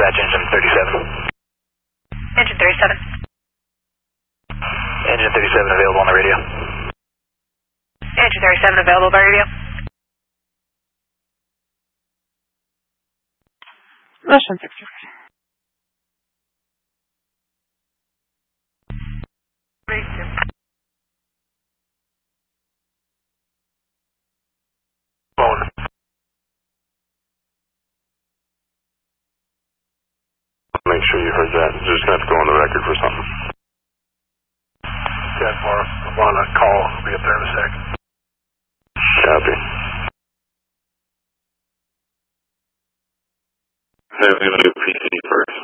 Dispatch engine 37. Engine 37. Engine 37 available on the radio. Engine 37 available by radio. Russian 64. Phone. Make sure you heard that. You're just going to have to go on the record for something. 10-4. I'm on a call. I'll be up there in a sec. Copy. Hey, we're going to do PC first.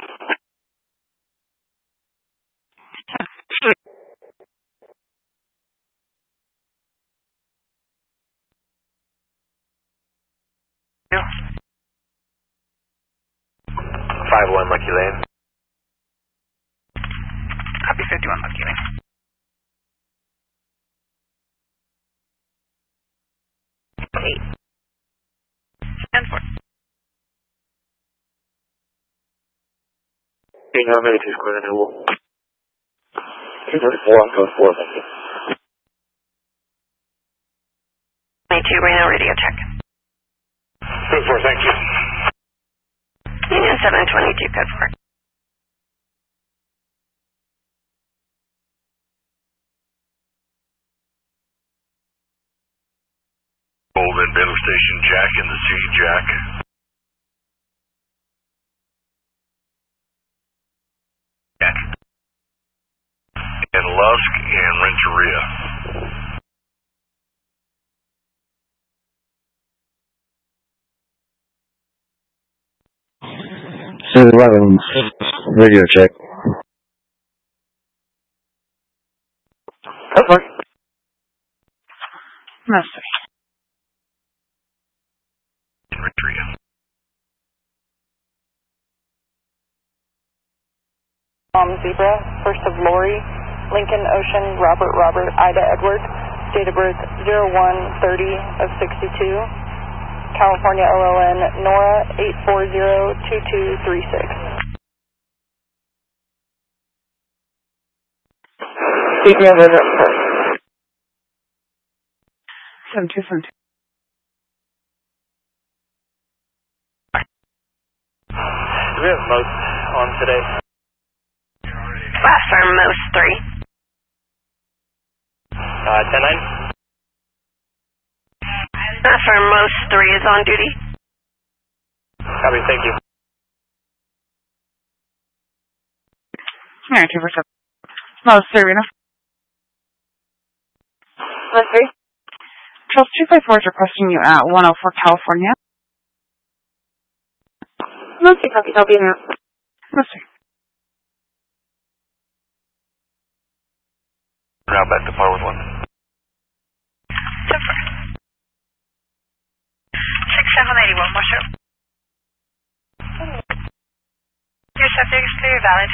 Yeah. 51 Lucky Lane. Copy 51 Lucky Lane. Eight. 10-4. Hey, how many two square and wall? 234 on code 4, thank you. 22 Reno radio check. Code 4, thank you. Union 722 code 4. Old Bendel Station Jack in the C, Jack. Jack. And Lusk and Renteria. So 11, radio check. Over. Master. Renteria. Zebra, first of Lori, Lincoln Ocean, Robert, Ida Edward, date of birth 01/30/62, California OLN, Nora 8402236. Keep me on the number. 7272. Do we have most on today? Last firm, most 3. 10-9? Last firm, most 3 is on duty. Copy, thank you. Alright, 247. No, Serena. Let's see. Charles 254 is requesting you at 104 California. Let's see, copy, I'll be in there. Let's see. Now back to par with 1. 6781, what's up? Your subject is clear, valid.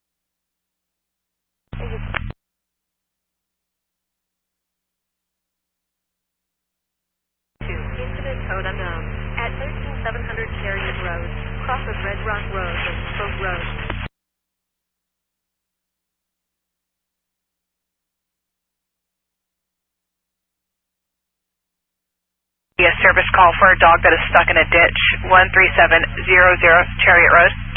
Incident code unknown. At 13700 Chariot Road, cross of Red Rock Road and Spoke Road. A service call for a dog that is stuck in a ditch, 13700 Chariot Road.